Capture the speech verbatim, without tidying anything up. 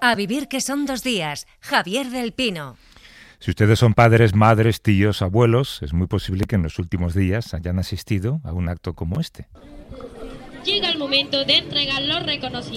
A vivir que son dos días. Javier del Pino. Si ustedes son padres, madres, tíos, abuelos, es muy posible que en los últimos días hayan asistido a un acto como este. Llega el momento de entregar los reconocimientos